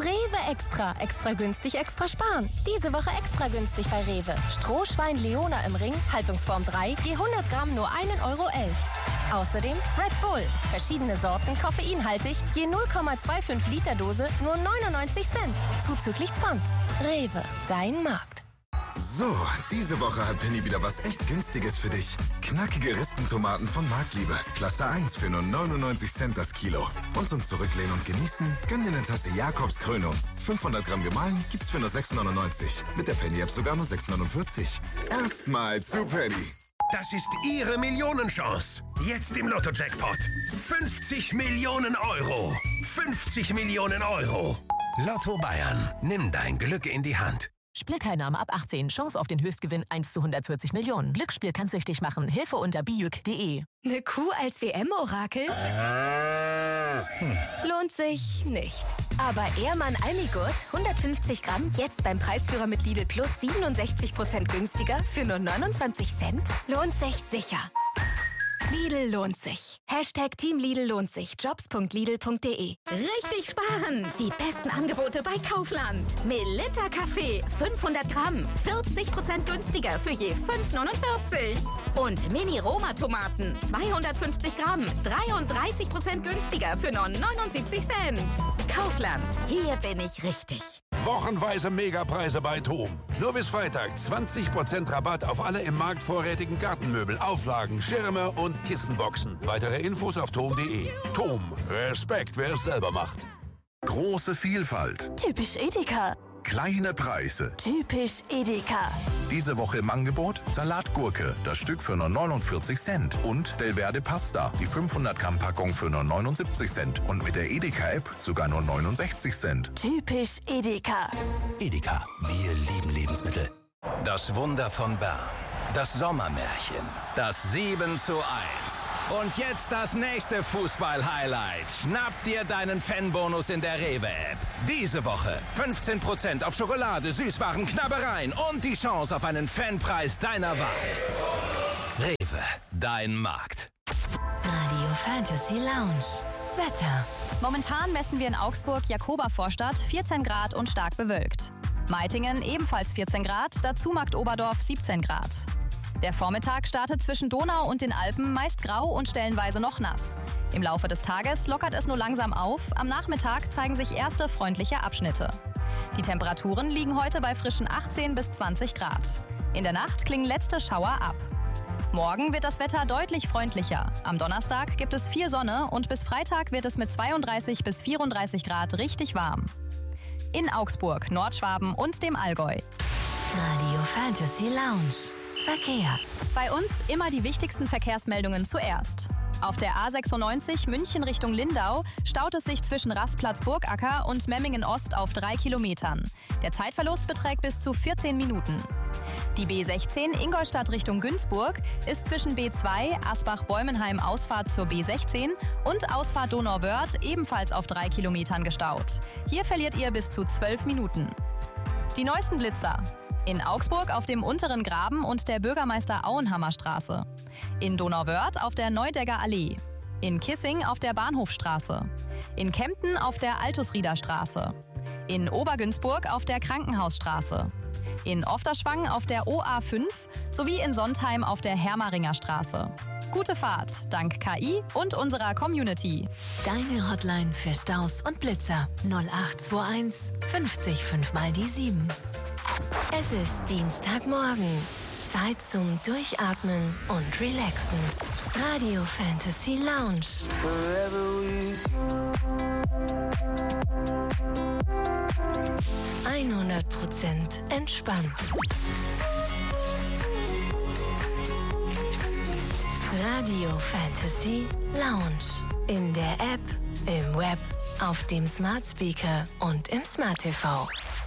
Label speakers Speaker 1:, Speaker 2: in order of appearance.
Speaker 1: Rewe Extra. Extra günstig, extra sparen. Diese Woche extra günstig bei Rewe. Strohschwein Leona im Ring, Haltungsform 3, je 100 Gramm nur 1,11 Euro. Außerdem Red Bull. Verschiedene Sorten, koffeinhaltig, je 0,25 Liter Dose nur 99 Cent. Zuzüglich Pfand. Rewe, dein Markt.
Speaker 2: So, diese Woche hat Penny wieder was echt Günstiges für dich. Knackige Ristentomaten von Marktliebe. Klasse 1 für nur 99 Cent das Kilo. Und zum Zurücklehnen und Genießen, gönn dir eine Tasse Jakobs Krönung. 500 Gramm gemahlen gibt's für nur 6,99. Mit der Penny-App sogar nur 6,49. Erstmals zu Penny.
Speaker 3: Das ist Ihre Millionenchance. Jetzt im Lotto-Jackpot. 50 Millionen Euro. 50 Millionen Euro. Lotto Bayern. Nimm dein Glück in die Hand.
Speaker 4: Spielteilnahme ab 18. Chance auf den Höchstgewinn 1 zu 140 Millionen. Glücksspiel kann süchtig machen. Hilfe unter bijuk.de.
Speaker 5: Eine Kuh als WM-Orakel? Lohnt sich nicht. Aber Ehrmann Almigurt, 150 Gramm, jetzt beim Preisführer mit Lidl Plus 67% günstiger für nur 29 Cent? Lohnt sich sicher. Lidl lohnt sich. Hashtag Team Lidl lohnt sich. Jobs.lidl.de.
Speaker 6: Richtig sparen! Die besten Angebote bei Kaufland. Melitta Kaffee, 500 Gramm, 40% günstiger für je 5,49. Und Mini-Roma-Tomaten, 250 Gramm, 33% günstiger für nur 79 Cent. Kaufland, hier bin ich richtig.
Speaker 3: Wochenweise Megapreise bei TOM. Nur bis Freitag 20% Rabatt auf alle im Markt vorrätigen Gartenmöbel, Auflagen, Schirme und Kissenboxen. Weitere Infos auf tom.de. TOM. Respekt, wer es selber macht.
Speaker 2: Große Vielfalt.
Speaker 4: Typisch Edeka.
Speaker 2: Kleine Preise.
Speaker 4: Typisch Edeka.
Speaker 2: Diese Woche im Angebot Salatgurke, das Stück für nur 49 Cent. Und Delverde Pasta, die 500 Gramm Packung für nur 79 Cent. Und mit der Edeka-App sogar nur 69 Cent.
Speaker 4: Typisch Edeka.
Speaker 7: Edeka, wir lieben Lebensmittel. Das Wunder von Bern. Das Sommermärchen. Das 7:1. Und jetzt das nächste Fußball-Highlight. Schnapp dir deinen Fanbonus in der Rewe-App. Diese Woche 15% auf Schokolade, Süßwaren, Knabbereien und die Chance auf einen Fanpreis deiner Wahl. Rewe, dein Markt.
Speaker 1: Radio Fantasy Lounge. Wetter.
Speaker 8: Momentan messen wir in Augsburg Jakoba-Vorstadt 14 Grad und stark bewölkt. Meitingen ebenfalls 14 Grad, dazu Marktoberdorf 17 Grad. Der Vormittag startet zwischen Donau und den Alpen meist grau und stellenweise noch nass. Im Laufe des Tages lockert es nur langsam auf, am Nachmittag zeigen sich erste freundliche Abschnitte. Die Temperaturen liegen heute bei frischen 18 bis 20 Grad. In der Nacht klingen letzte Schauer ab. Morgen wird das Wetter deutlich freundlicher. Am Donnerstag gibt es viel Sonne und bis Freitag wird es mit 32 bis 34 Grad richtig warm. In Augsburg, Nordschwaben und dem Allgäu.
Speaker 1: Radio Fantasy Lounge. Verkehr.
Speaker 8: Bei uns immer die wichtigsten Verkehrsmeldungen zuerst. Auf der A96 München Richtung Lindau staut es sich zwischen Rastplatz Burgacker und Memmingen Ost auf 3 Kilometern. Der Zeitverlust beträgt bis zu 14 Minuten. Die B16 Ingolstadt Richtung Günzburg ist zwischen B2 Asbach-Bäumenheim Ausfahrt zur B16 und Ausfahrt Donauwörth ebenfalls auf 3 Kilometern gestaut. Hier verliert ihr bis zu 12 Minuten. Die neuesten Blitzer. In Augsburg auf dem Unteren Graben und der Bürgermeister-Auenhammer Straße. In Donauwörth auf der Neudegger Allee. In Kissing auf der Bahnhofstraße. In Kempten auf der Altusrieder Straße. In Obergünzburg auf der Krankenhausstraße. In Ofterschwang auf der OA5 sowie in Sontheim auf der Hermaringer Straße. Gute Fahrt, dank KI und unserer Community.
Speaker 1: Deine Hotline für Staus und Blitzer 0821 50 5 mal die 7. Es ist Dienstagmorgen. Zeit zum Durchatmen und Relaxen. Radio Fantasy Lounge. 100% entspannt. Radio Fantasy Lounge. In der App, im Web, auf dem Smart Speaker und im Smart TV.